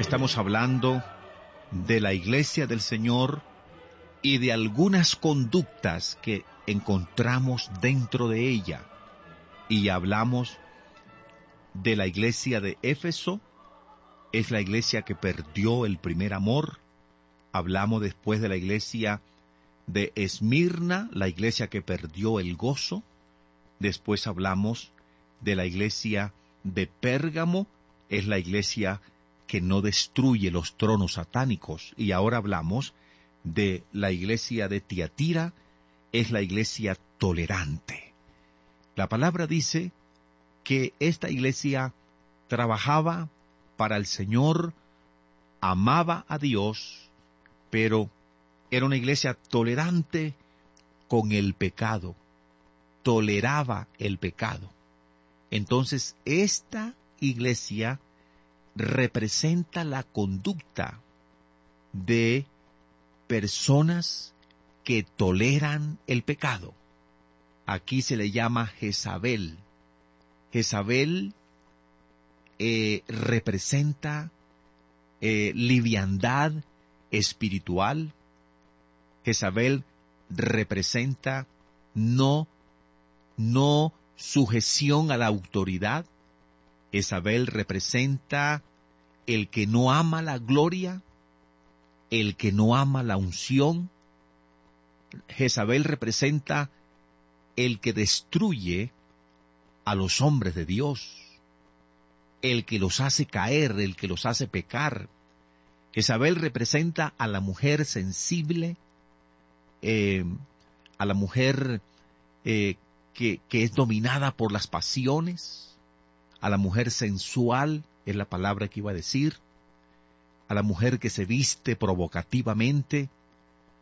Estamos hablando de la Iglesia del Señor y de algunas conductas que encontramos dentro de ella. Y hablamos de la Iglesia de Éfeso, es la iglesia que perdió el primer amor. Hablamos después de la Iglesia de Esmirna, la iglesia que perdió el gozo. Después hablamos de la Iglesia de Pérgamo, es la iglesia que no destruye los tronos satánicos. Y ahora hablamos de la Iglesia de Tiatira, es la iglesia tolerante. La palabra dice que esta iglesia trabajaba para el Señor, amaba a Dios, pero era una iglesia tolerante con el pecado, toleraba el pecado. Entonces, esta iglesia representa la conducta de personas que toleran el pecado. Aquí se le llama Jezabel. Jezabel representa liviandad espiritual. Jezabel representa no sujeción a la autoridad. Jezabel representa el que no ama la gloria, el que no ama la unción. Jezabel representa el que destruye a los hombres de Dios, el que los hace caer, el que los hace pecar. Jezabel representa a la mujer sensible, a la mujer que es dominada por las pasiones, a la mujer sensual, es la palabra que iba a decir, a la mujer que se viste provocativamente,